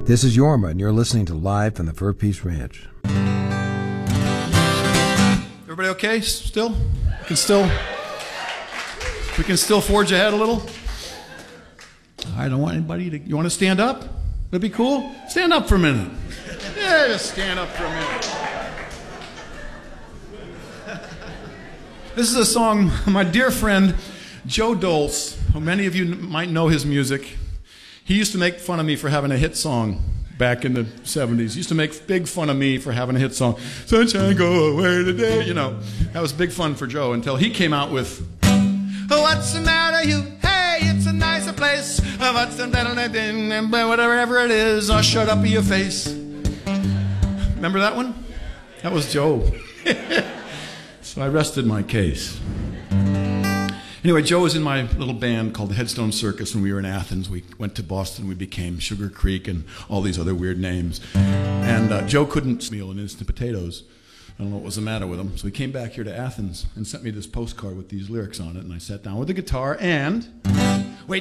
This is Yorma, and you're listening to Live from the Fur Peace Ranch. Everybody okay still? We can still forge ahead a little? I don't want anybody to... You want to stand up? That'd be cool? Stand up for a minute. Yeah, just stand up for a minute. This is a song, my dear friend Joe Dolce, who many of you might know his music. He used to make fun of me for having a hit song back in the 70s. He used to make big fun of me for having a hit song. Sunshine, go away today. You know, that was big fun for Joe until he came out with, oh, what's the matter, you? Hey, it's a nicer place. Oh, what's the whatever it is. Oh, shut up in your face. Remember that one? That was Joe. So I rested my case. Anyway, Joe was in my little band called the Headstone Circus when we were in Athens. We went to Boston. We became Sugar Creek and all these other weird names. And Joe couldn't meal and instant potatoes. I don't know what was the matter with him. So he came back here to Athens and sent me this postcard with these lyrics on it. And I sat down with the guitar and...